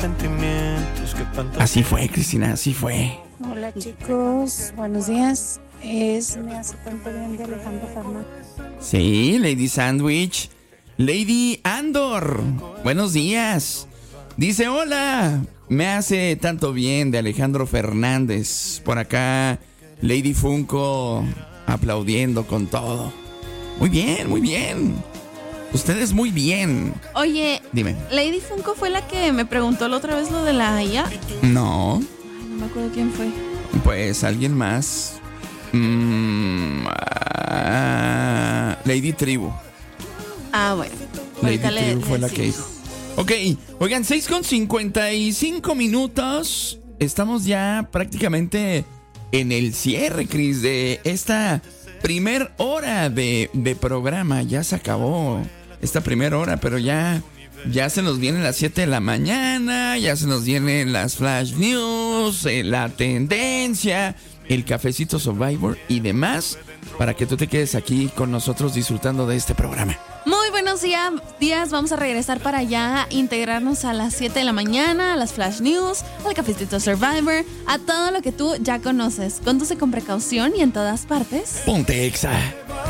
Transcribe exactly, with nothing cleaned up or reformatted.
Así fue, Cristina, así fue. Hola chicos, buenos días. Es Me hace tanto bien de Alejandro Fernández. Sí, Lady Sandwich. Lady Andor, buenos días. Dice, hola, me hace tanto bien de Alejandro Fernández. Por acá, Lady Funko aplaudiendo con todo. Muy bien, muy bien. Ustedes muy bien. Oye, dime. Lady Funko fue la que me preguntó la otra vez lo de la I A. No. Ay, no me acuerdo quién fue. Pues alguien más. Mm, ah, Lady Tribu. Ah, bueno. Lady Ahorita le- Tribu le fue la que decimos. dijo. Ok, oigan, seis con cincuenta y cinco minutos. Estamos ya prácticamente en el cierre, Cris, de esta primer hora de, de programa. Ya se acabó esta primera hora, pero ya, ya se nos vienen las siete de la mañana, ya se nos vienen las flash news, eh, la tendencia, el cafecito Survivor y demás, para que tú te quedes aquí con nosotros disfrutando de este programa. Muy buenos días, días. Vamos a regresar para allá, integrarnos a las siete de la mañana, a las Flash News, al Cafecito Survivor, a todo lo que tú ya conoces. Conduce con precaución y en todas partes. Ponte Exa.